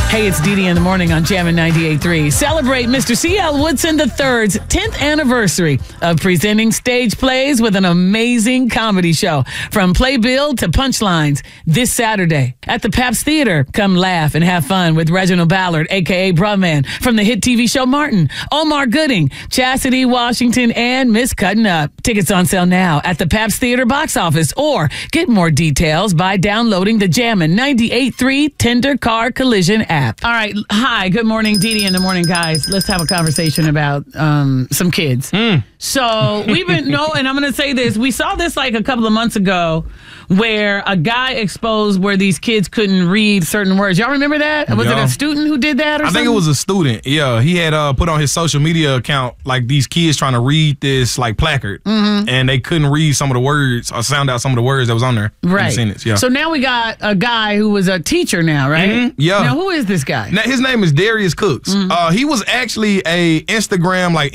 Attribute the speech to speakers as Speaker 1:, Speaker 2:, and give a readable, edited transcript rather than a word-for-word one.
Speaker 1: Hey, it's Dee Dee in the morning on Jammin' 98.3. Celebrate Mr. C.L. Woodson III's 10th anniversary of presenting stage plays with an amazing comedy show. From playbill to punchlines this Saturday at the Pabst Theater. Come laugh and have fun with Reginald Ballard, a.k.a. Brumman, from the hit TV show Martin, Omar Gooding, Chastity Washington, and Miss Cutting Up. Tickets on sale now at the Pabst Theater box office, or get more details by downloading the Jammin' 98.3 Tender Car Collision app. All right. Hi. Good morning, Dee Dee in the morning, guys. Let's have a conversation about some kids. So we've been, and I'm going to say this. We saw this like a couple of months ago where a guy exposed where these kids couldn't read certain words. Y'all remember that? Was it a student who did that or something?
Speaker 2: I think it was a student. Yeah. He had put on his social media account like these kids trying to read this like placard and they couldn't read some of the words or sound out some of the words that was on there.
Speaker 1: Right.
Speaker 2: In the sentence. Yeah.
Speaker 1: So now we got a guy who was a teacher now, right?
Speaker 2: Yeah.
Speaker 1: Now who is this guy?
Speaker 2: Now, his name is Darius Cooks. He was actually a Instagram like